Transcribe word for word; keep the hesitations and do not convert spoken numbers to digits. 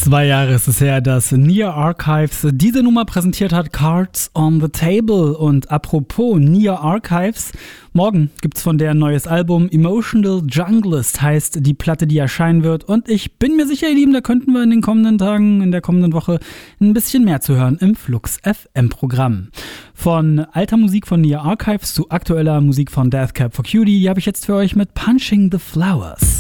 Zwei Jahre ist es her, dass Nia Archives diese Nummer präsentiert hat, Cards on the Table. Und apropos Nia Archives, morgen gibt's von der ein neues Album. Emotional Junglist heißt die Platte, die erscheinen wird. Und ich bin mir sicher, ihr Lieben, da könnten wir in den kommenden Tagen, in der kommenden Woche ein bisschen mehr zu hören im Flux F M-Programm. Von alter Musik von Nia Archives zu aktueller Musik von Death Cab for Cutie, die habe ich jetzt für euch mit Punching the Flowers.